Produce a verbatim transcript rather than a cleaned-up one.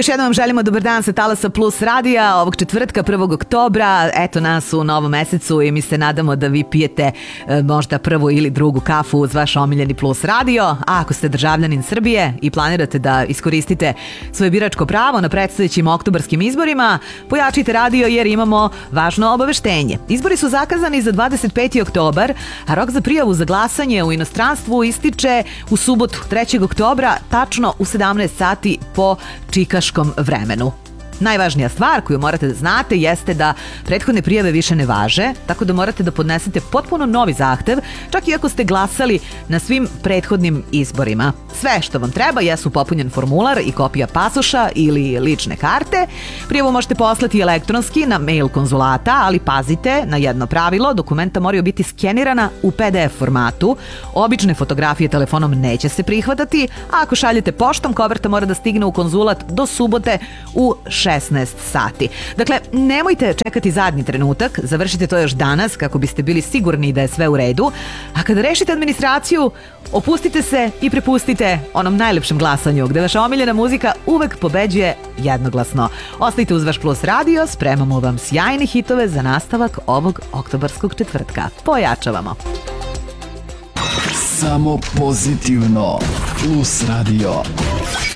Još jednom vam želimo dobar dan sa Talasa Plus radija ovog četvrtka prvog oktobra. Eto nas u novom mesecu i mi se nadamo da vi pijete e, možda prvu ili drugu kafu uz vaš omiljeni Plus radio. A ako ste državljanin Srbije i planirate da iskoristite svoje biračko pravo na predstojećim oktobarskim izborima, pojačite radio jer imamo važno obaveštenje. Izbori su zakazani za dvadeset peti oktobar, a rok za prijavu za glasanje u inostranstvu ističe u subotu trećeg oktobra, tačno u sedamnaest sati po čikaškom vremenu. Najvažnija stvar koju morate da znate jeste da prethodne prijave više ne važe, tako da morate da podnesete potpuno novi zahtev, čak i ako ste glasali na svim prethodnim izborima. Sve što vam treba jesu popunjen formular i kopija pasoša ili lične karte. Prijavu možete poslati elektronski na mail konzulata, ali pazite na jedno pravilo, dokumenta moraju biti skenirana u P D F formatu, obične fotografije telefonom neće se prihvatati, a ako šaljete poštom, koverta mora da stigne u konzulat do subote u šesnaest sati. Dakle, nemojte čekati zadnji trenutak, završite to još danas kako biste bili sigurni da je sve u redu, a kada rešite administraciju, opustite se i prepustite onom najlepšem glasanju, gde vaša omiljena muzika uvek pobeđuje jednoglasno. Ostajte uz vaš Plus radio, spremamo vam sjajne hitove za nastavak ovog oktobarskog četvrtka. Pojačavamo! Samo pozitivno. Plus radio.